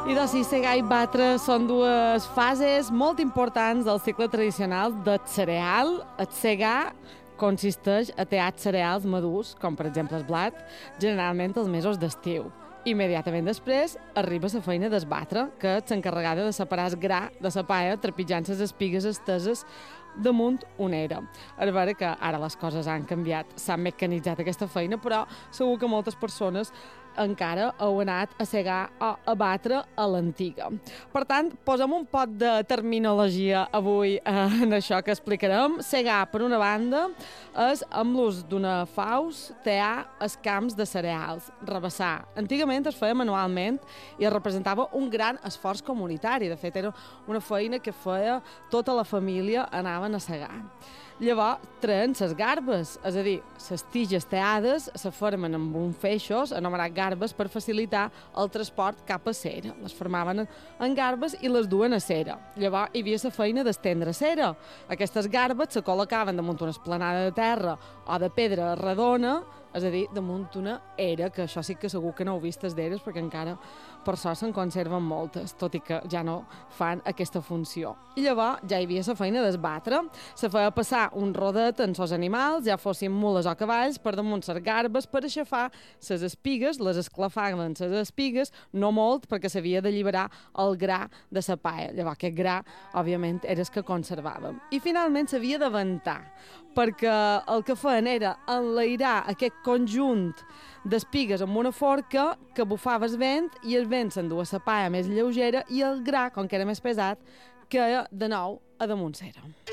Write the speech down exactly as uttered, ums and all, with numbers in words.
I doncs sí, segar i batre són dues fases molt importants del cicle tradicional del cereal. El segar consisteix a tallar cereals madurs, com per exemple el blat, generalment els mesos d'estiu. Immediatament després arriba la feina d'esbatre, que és l'encarregada de separar el gra de la paia trepitjant les espigues esteses damunt una era. És vera que ara les coses han canviat, s'ha mecanitzat aquesta feina, però segur que moltes persones encara heu anat a segar o a batre a l'antiga. Per tant, posem un pot de terminologia avui en això que explicarem. Segar, per una banda, és amb l'ús d'una faus tallar els camps de cereals, rebassar. Antigament es feia manualment i es representava un gran esforç comunitari. De fet, era una feina que feia tota la família, anaven a segar. Llavors, treien les garbes, és a dir, les tiges tallades se formen amb un feixos, anomenat garbes, per facilitar el transport cap a cera. Les formaven en garbes i les duen a cera. Llavors, hi havia la feina d'estendre cera. Aquestes garbes se col·locaven damunt una esplanada de terra o de pedra redona, és a dir, damunt una era, que això sí que segur que no heu vist d'eres, perquè encara per sort se'n conserven moltes, tot i que ja no fan aquesta funció. I llavors ja hi havia la feina d'esbatre. Se feia passar un rodet en els animals, ja fossin mules o cavalls, per damunt les garbes per aixafar les espigues, les esclafaven les espigues, no molt, perquè s'havia d'alliberar el gra de la paia. Llavors aquest gra, òbviament, era el que conservàvem. I finalment s'havia de ventar, perquè el que feien era enlairar aquest conjunt d'espigues amb una forca que bufava el vent i el vent s'endua la paia més lleugera i el gra, com que era més pesat, queia de nou a damunt cera.